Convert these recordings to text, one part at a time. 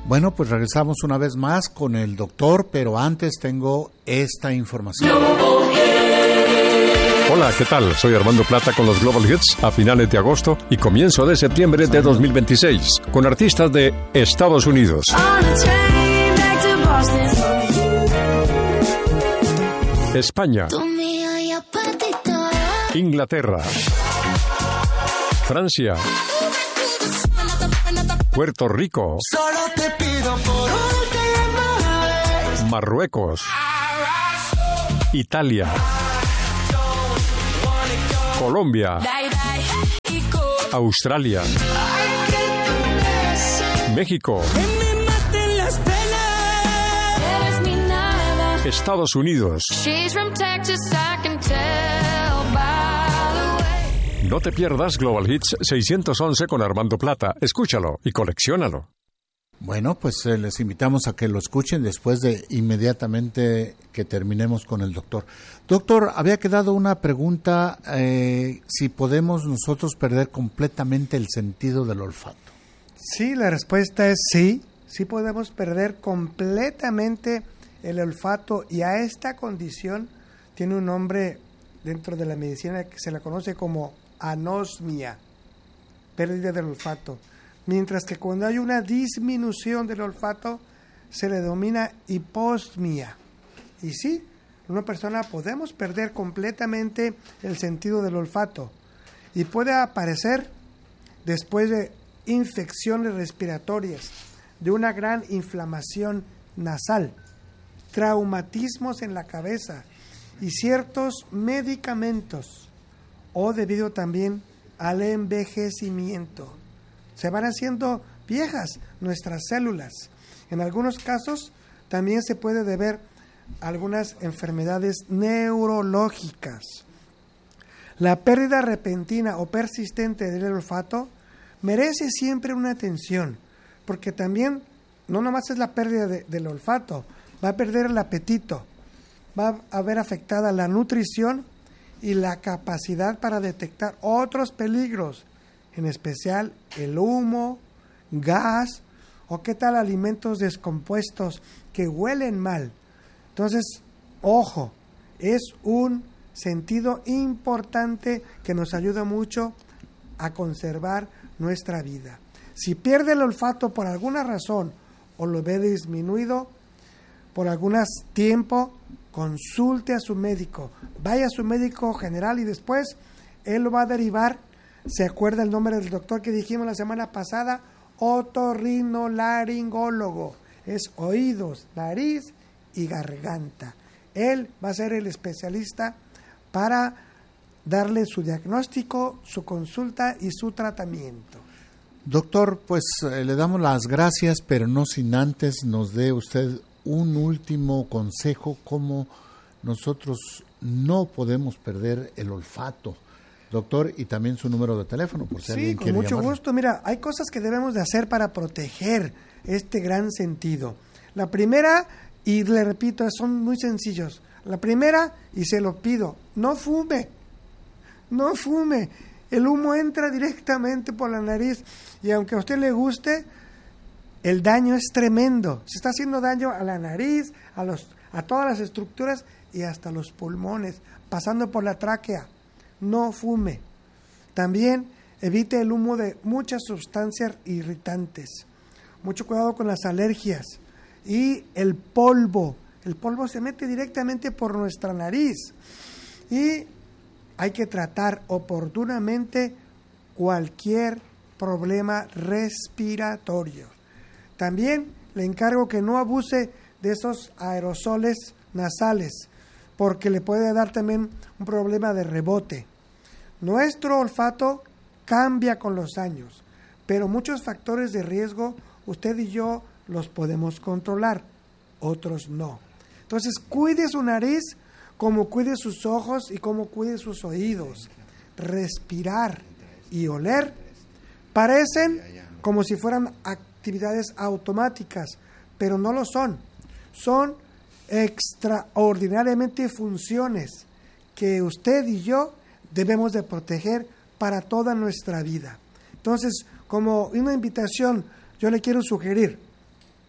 Bueno, pues regresamos una vez más con el doctor, pero antes tengo esta información. Hola, ¿qué tal? Soy Armando Plata con los Global Hits a finales de agosto y comienzo de septiembre de 2026 con artistas de Estados Unidos, España, Inglaterra, Francia, Puerto Rico, Marruecos, Italia, Colombia, Australia, México, Estados Unidos. No te pierdas Global Hits 611 con Armando Plata. Escúchalo y colecciónalo. Bueno, pues les invitamos a que lo escuchen después de inmediatamente que terminemos con el doctor. Doctor, había quedado una pregunta, si podemos nosotros perder completamente el sentido del olfato. Sí, la respuesta es sí. Sí podemos perder completamente el olfato, y a esta condición tiene un nombre dentro de la medicina que se la conoce como anosmia, pérdida del olfato. Mientras que cuando hay una disminución del olfato se le denomina hiposmia. Y sí, una persona podemos perder completamente el sentido del olfato y puede aparecer después de infecciones respiratorias, de una gran inflamación nasal, traumatismos en la cabeza y ciertos medicamentos, o debido también al envejecimiento. Se van haciendo viejas nuestras células. En algunos casos también se puede deber a algunas enfermedades neurológicas. La pérdida repentina o persistente del olfato merece siempre una atención, porque también no nomás es la pérdida del olfato, va a perder el apetito, va a haber afectada la nutrición y la capacidad para detectar otros peligros, en especial el humo, gas o qué tal alimentos descompuestos que huelen mal. Entonces, ojo, es un sentido importante que nos ayuda mucho a conservar nuestra vida. Si pierde el olfato por alguna razón o lo ve disminuido por algún tiempo, consulte a su médico, vaya a su médico general y después él lo va a derivar. ¿Se acuerda el nombre del doctor que dijimos la semana pasada? Otorrinolaringólogo. Es oídos, nariz y garganta. Él va a ser el especialista para darle su diagnóstico, su consulta y su tratamiento. Doctor, pues le damos las gracias, pero no sin antes nos dé usted un último consejo, cómo nosotros no podemos perder el olfato. Doctor, y también su número de teléfono, por si alguien quiere llamarle. Sí, con mucho gusto. Mira, hay cosas que debemos de hacer para proteger este gran sentido. La primera, y le repito, son muy sencillos. La primera, y se lo pido, no fume. No fume. El humo entra directamente por la nariz y aunque a usted le guste, el daño es tremendo. Se está haciendo daño a la nariz, a todas las estructuras y hasta los pulmones, pasando por la tráquea. No fume. También evite el humo de muchas sustancias irritantes. Mucho cuidado con las alergias. Y el polvo. El polvo se mete directamente por nuestra nariz. Y hay que tratar oportunamente cualquier problema respiratorio. También le encargo que no abuse de esos aerosoles nasales, porque le puede dar también un problema de rebote. Nuestro olfato cambia con los años, pero muchos factores de riesgo usted y yo los podemos controlar, otros no. Entonces, cuide su nariz como cuide sus ojos y como cuide sus oídos. Respirar y oler parecen como si fueran actividades automáticas, pero no lo son. Son extraordinariamente funciones que usted y yo debemos de proteger para toda nuestra vida. Entonces, como una invitación, yo le quiero sugerir,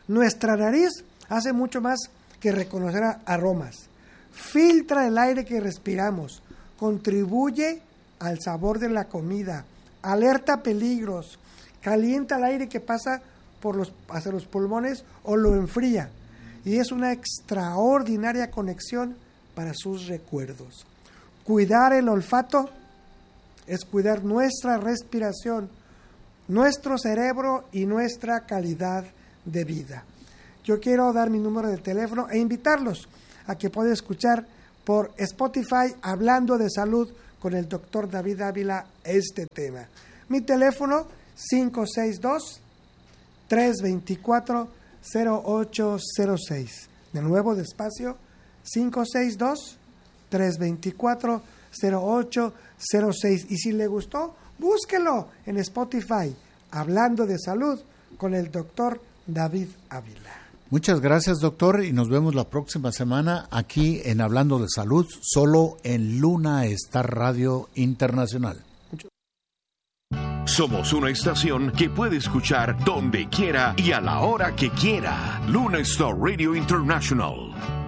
Nuestra nariz hace mucho más que reconocer aromas. Filtra el aire que respiramos, contribuye al sabor de la comida, alerta peligros, calienta el aire que pasa hacia los pulmones o lo enfría. Y es una extraordinaria conexión para sus recuerdos. Cuidar el olfato es cuidar nuestra respiración, nuestro cerebro y nuestra calidad de vida. Yo quiero dar mi número de teléfono e invitarlos a que puedan escuchar por Spotify Hablando de Salud con el Dr. David Ávila este tema. Mi teléfono 562-324-0806. De nuevo, despacio, 562-324-0806. Y si le gustó, búsquelo en Spotify, Hablando de Salud con el Dr. David Ávila. Muchas gracias, doctor, y nos vemos la próxima semana aquí en Hablando de Salud, solo en Luna Star Radio Internacional. Somos una estación que puede escuchar donde quiera y a la hora que quiera. Luna Star Radio International.